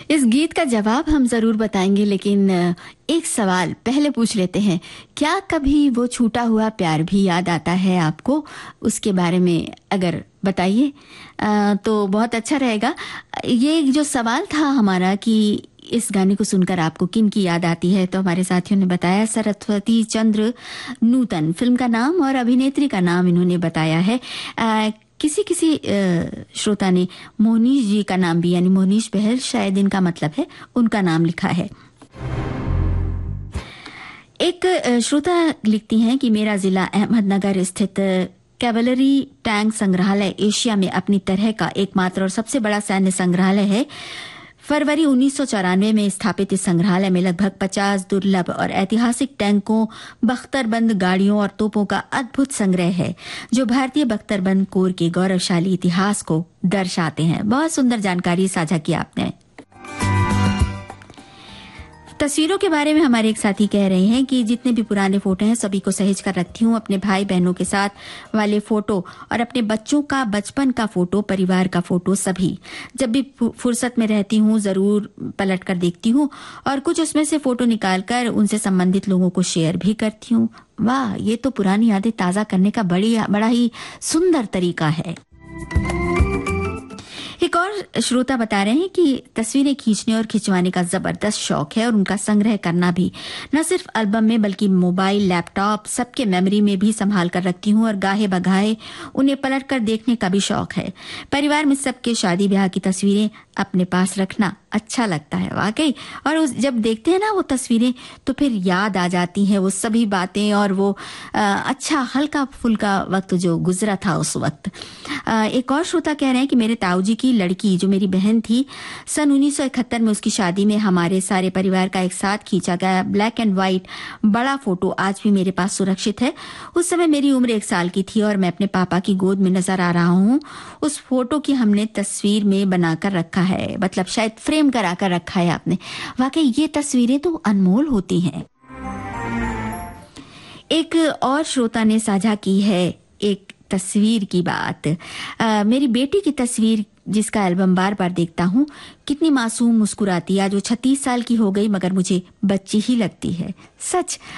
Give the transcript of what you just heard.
इस गीत का जवाब हम जरूर बताएंगे, लेकिन एक सवाल पहले पूछ लेते हैं। क्या कभी वो छूटा हुआ प्यार भी याद आता है आपको? उसके बारे में अगर बताइए तो बहुत अच्छा रहेगा। ये जो सवाल था हमारा कि इस गाने को सुनकर आपको किन की याद आती है, तो हमारे साथियों ने बताया सरस्वती चंद्र नूतन फिल्म का नाम और अभिनेत्री का नाम इन्होंने बताया है। किसी श्रोता ने मोहनीश जी का नाम भी, यानी मोहनीश बहल शायद इनका मतलब है, उनका नाम लिखा है। एक श्रोता लिखती हैं कि मेरा जिला अहमदनगर स्थित कैवलरी टैंक संग्रहालय एशिया में अपनी तरह का एकमात्र और सबसे बड़ा सैन्य संग्रहालय है। फरवरी 1994 में स्थापित इस संग्रहालय में लगभग 50 दुर्लभ और ऐतिहासिक टैंकों, बख्तरबंद गाड़ियों और तोपों का अद्भुत संग्रह है, जो भारतीय बख्तरबंद कोर के गौरवशाली इतिहास को दर्शाते हैं। बहुत सुंदर जानकारी साझा की आपने। तस्वीरों के बारे में हमारे एक साथी कह रहे हैं कि जितने भी पुराने फोटो हैं सभी को सहेज कर रखती हूँ, अपने भाई बहनों के साथ वाले फोटो और अपने बच्चों का बचपन का फोटो, परिवार का फोटो, सभी जब भी फुर्सत में रहती हूँ जरूर पलट कर देखती हूँ और कुछ उसमें से फोटो निकालकर उनसे संबंधित लोगों को शेयर भी करती हूँ। वाह, ये तो पुरानी यादें ताजा करने का बड़ा ही सुंदर तरीका है। एक और श्रोता बता रहे हैं कि तस्वीरें खींचने और खिंचवाने का जबरदस्त शौक है और उनका संग्रह करना भी, न सिर्फ एल्बम में बल्कि मोबाइल, लैपटॉप, सबके मेमोरी में भी संभाल कर रखती हूँ और गाहे बगाहे उन्हें पलट कर देखने का भी शौक है। परिवार में सबके शादी ब्याह की तस्वीरें अपने पास रखना अच्छा लगता है वाकई। और जब देखते हैं ना वो तस्वीरें तो फिर याद आ जाती हैं वो सभी बातें और वो अच्छा हल्का फुल्का वक्त जो गुजरा था उस वक्त। एक और श्रोता कह रहे हैं कि मेरे ताऊजी की लड़की जो मेरी बहन थी, सन 1971 में उसकी शादी में हमारे सारे परिवार का एक साथ खींचा गया ब्लैक एंड व्हाइट बड़ा फोटो आज भी मेरे पास सुरक्षित है। उस समय मेरी उम्र 1 साल की थी और मैं अपने पापा की गोद में नजर आ रहा हूँ। उस फोटो की हमने तस्वीर में बनाकर रखा है, मतलब शायद फ्रेम करा कर रखा है आपने। वाकई ये तस्वीरें तो अनमोल होती हैं। एक और श्रोता ने साझा की है एक तस्वीर की बात। मेरी बेटी की तस्वीर जिसका एल्बम बार बार देखता हूँ, कितनी मासूम मुस्कुराती है। आज वो 36 साल की हो गई मगर मुझे बच्ची ही लगती है। सच